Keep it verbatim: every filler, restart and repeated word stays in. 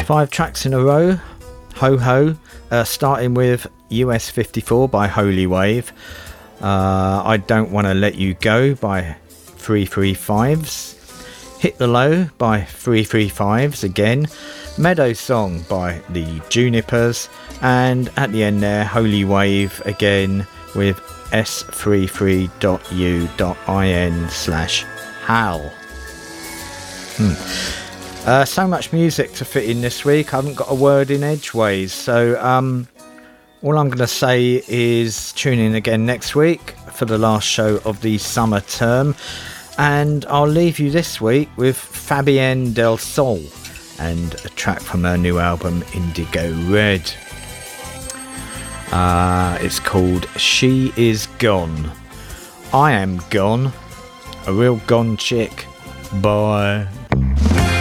Five tracks in a row. Ho Ho, uh, starting with U S fifty-four by Holy Wave. Uh, I Don't Want to Let You Go by three three fives. Hit the Low by three three fives again. Meadow Song by the Junipers. And at the end there, Holy Wave again with s thirty-three dot u dot in slash hal. Hmm. Uh, so much music to fit in this week. I haven't got a word in edgeways. So um, all I'm going to say is tune in again next week for the last show of the summer term. And I'll leave you this week with Fabienne Del Sol and a track from her new album Indigo Red. Uh, it's called She Is Gone. I am gone. A real gone chick. Bye.